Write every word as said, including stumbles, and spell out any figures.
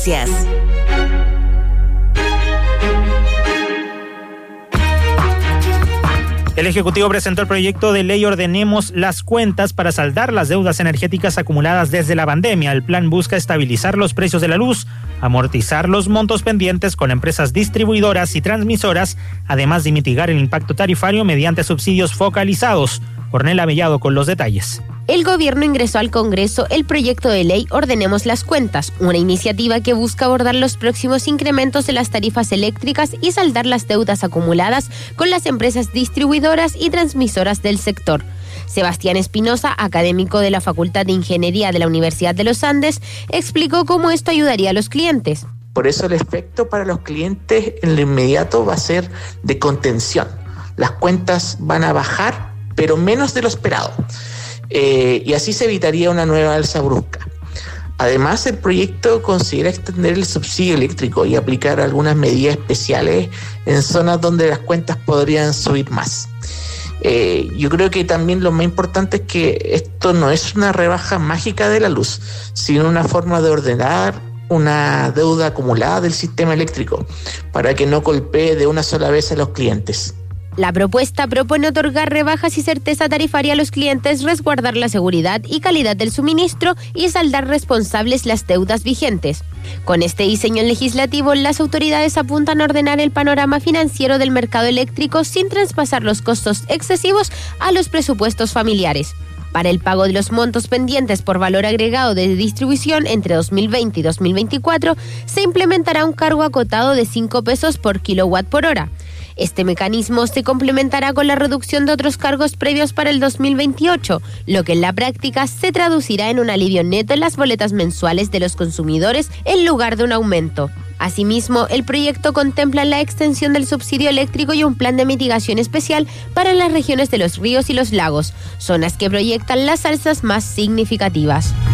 El Ejecutivo presentó el proyecto de ley Ordenemos las Cuentas para saldar las deudas energéticas acumuladas desde la pandemia. El plan busca estabilizar los precios de la luz, amortizar los montos pendientes con empresas distribuidoras y transmisoras, además de mitigar el impacto tarifario mediante subsidios focalizados. Ornella Mellado con los detalles. El gobierno ingresó al Congreso el proyecto de ley Ordenemos las Cuentas, una iniciativa que busca abordar los próximos incrementos de las tarifas eléctricas y saldar las deudas acumuladas con las empresas distribuidoras y transmisoras del sector. Sebastián Espinosa, académico de la Facultad de Ingeniería de la Universidad de los Andes, explicó cómo esto ayudaría a los clientes. Por eso el efecto para los clientes en lo inmediato va a ser de contención. Las cuentas van a bajar, pero menos de lo esperado. Eh, y así se evitaría una nueva alza brusca. Además, el proyecto considera extender el subsidio eléctrico y aplicar algunas medidas especiales en zonas donde las cuentas podrían subir más. Eh, yo creo que también lo más importante es que esto no es una rebaja mágica de la luz, sino una forma de ordenar una deuda acumulada del sistema eléctrico para que no golpee de una sola vez a los clientes. La propuesta propone otorgar rebajas y certeza tarifaria a los clientes, resguardar la seguridad y calidad del suministro y saldar responsables las deudas vigentes. Con este diseño legislativo, las autoridades apuntan a ordenar el panorama financiero del mercado eléctrico sin traspasar los costos excesivos a los presupuestos familiares. Para el pago de los montos pendientes por valor agregado de distribución entre dos mil veinte y dos mil veinticuatro, se implementará un cargo acotado de cinco pesos por kilowatt por hora. Este mecanismo se complementará con la reducción de otros cargos previos para el dos mil veintiocho, lo que en la práctica se traducirá en un alivio neto en las boletas mensuales de los consumidores en lugar de un aumento. Asimismo, el proyecto contempla la extensión del subsidio eléctrico y un plan de mitigación especial para las regiones de los ríos y los lagos, zonas que proyectan las alzas más significativas.